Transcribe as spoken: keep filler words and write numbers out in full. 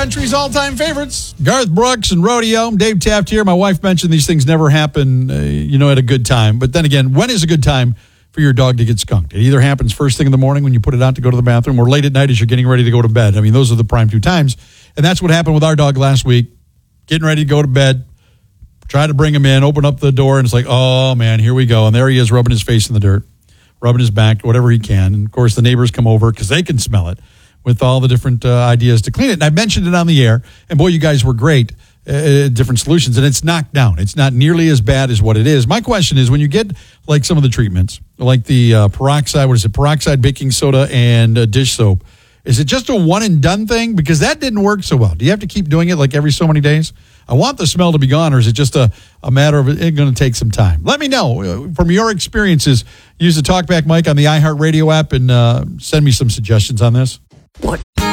country's all-time favorites. Garth Brooks and Rodeo. Dave Taft here. My wife mentioned these things never happen, uh, you know, at a good time. But then again, when is a good time for your dog to get skunked? It either happens first thing in the morning when you put it out to go to the bathroom, or late at night as you're getting ready to go to bed. I mean, those are the prime two times. And that's what happened with our dog last week. Getting ready to go to bed. Try to bring him in, open up the door, and it's like, oh, man, here we go. And there he is rubbing his face in the dirt, rubbing his back, whatever he can. And, of course, the neighbors come over because they can smell it with all the different uh, ideas to clean it. And I mentioned it on the air, and, boy, you guys were great, uh, different solutions. And it's knocked down. It's not nearly as bad as what it is. My question is, when you get, like, some of the treatments, like the uh, peroxide, what is it, peroxide, baking soda, and uh, dish soap, is it just a one-and-done thing? Because that didn't work so well. Do you have to keep doing it, like, every so many days? I want the smell to be gone, or is it just a, a matter of it going to take some time? Let me know uh, from your experiences. Use the TalkBack mic on the iHeartRadio app and uh, send me some suggestions on this. What?